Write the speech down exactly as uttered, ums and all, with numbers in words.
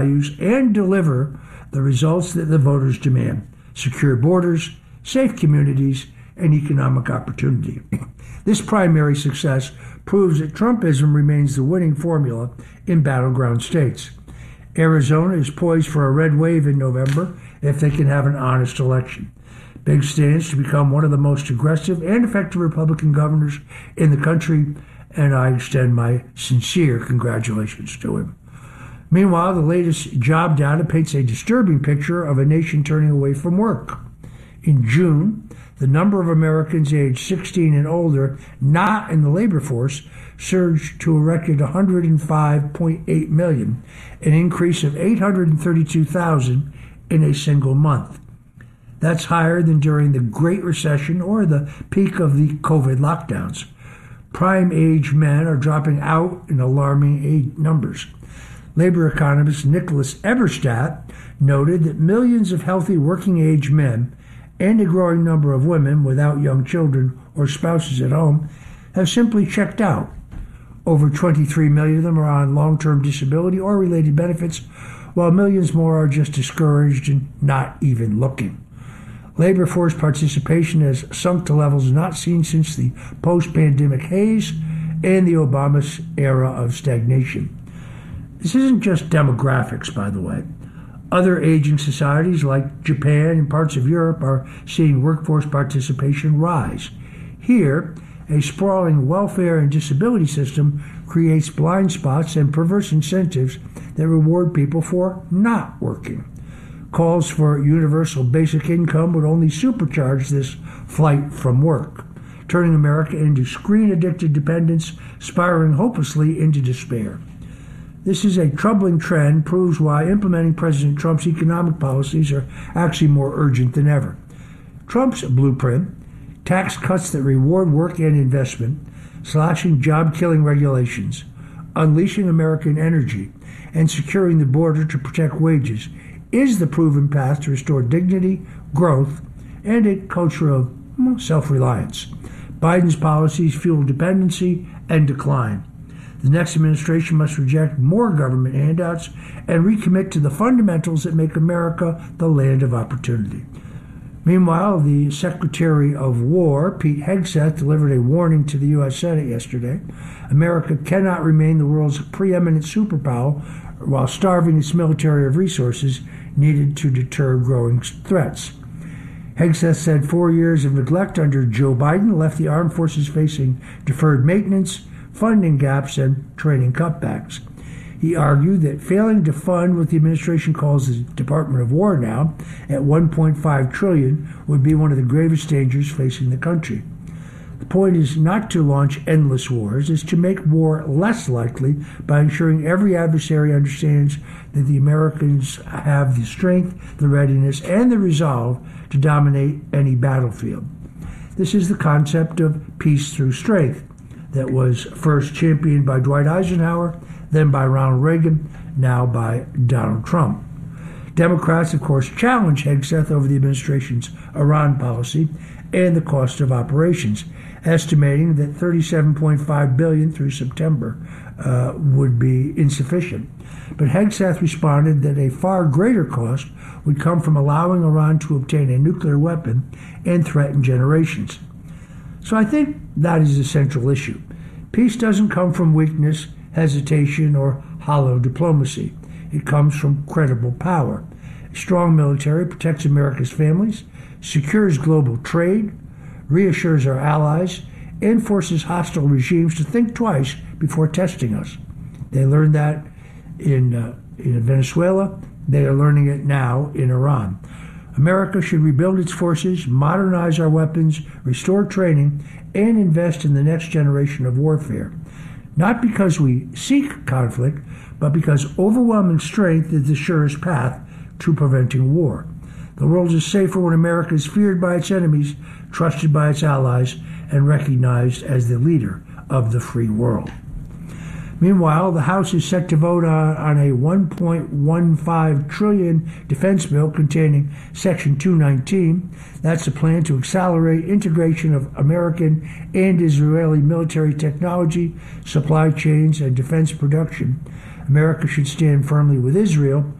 values and deliver the results that the voters demand: secure borders, safe communities, and economic opportunity. This primary success proves that Trumpism remains the winning formula in battleground states. Arizona is poised for a red wave in November if they can have an honest election. Big stands to become one of the most aggressive and effective Republican governors in the country, and I extend my sincere congratulations to him. Meanwhile, the latest job data paints a disturbing picture of a nation turning away from work. In June, the number of Americans aged sixteen and older not in the labor force surged to a record one hundred five point eight million, an increase of eight hundred thirty-two thousand in a single month. That's higher than during the Great Recession or the peak of the COVID lockdowns. Prime age men are dropping out in alarming age numbers. Labor economist Nicholas Eberstadt noted that millions of healthy working-age men and a growing number of women without young children or spouses at home have simply checked out. Over twenty-three million of them are on long-term disability or related benefits, while millions more are just discouraged and not even looking. Labor force participation has sunk to levels not seen since the post-pandemic haze and the Obama era of stagnation. This isn't just demographics, by the way. Other aging societies like Japan and parts of Europe are seeing workforce participation rise. Here, a sprawling welfare and disability system creates blind spots and perverse incentives that reward people for not working. Calls for universal basic income would only supercharge this flight from work, turning America into screen-addicted dependents, spiraling hopelessly into despair. This is a troubling trend, proves why implementing President Trump's economic policies are actually more urgent than ever. Trump's blueprint, tax cuts that reward work and investment, slashing job-killing regulations, unleashing American energy, and securing the border to protect wages, is the proven path to restore dignity, growth, and a culture of self-reliance. Biden's policies fuel dependency and decline. The next administration must reject more government handouts and recommit to the fundamentals that make America the land of opportunity. Meanwhile, the Secretary of War, Pete Hegseth, delivered a warning to the U S Senate yesterday. America cannot remain the world's preeminent superpower while starving its military of resources needed to deter growing threats. Hegseth said four years of neglect under Joe Biden left the armed forces facing deferred maintenance, funding gaps, and training cutbacks. He argued that failing to fund what the administration calls the Department of War now at one point five trillion dollars would be one of the gravest dangers facing the country. The point is not to launch endless wars, it's to make war less likely by ensuring every adversary understands that the Americans have the strength, the readiness, and the resolve to dominate any battlefield. This is the concept of peace through strength that was first championed by Dwight Eisenhower, then by Ronald Reagan, now by Donald Trump. Democrats, of course, challenge Hegseth over the administration's Iran policy and the cost of operations, estimating that thirty-seven point five billion dollars through September uh, would be insufficient. But Hegseth responded that a far greater cost would come from allowing Iran to obtain a nuclear weapon and threaten generations. So I think that is the central issue. Peace doesn't come from weakness, hesitation, or hollow diplomacy. It comes from credible power. A strong military protects America's families, secures global trade, reassures our allies, and forces hostile regimes to think twice before testing us. They learned that in, uh, in Venezuela. They are learning it now in Iran. America should rebuild its forces, modernize our weapons, restore training, and invest in the next generation of warfare. Not because we seek conflict, but because overwhelming strength is the surest path to preventing war. The world is safer when America is feared by its enemies, trusted by its allies, and recognized as the leader of the free world. Meanwhile, the House is set to vote on, on a one point one five trillion dollars defense bill containing Section two nineteen. That's a plan to accelerate integration of American and Israeli military technology, supply chains, and defense production. America should stand firmly with Israel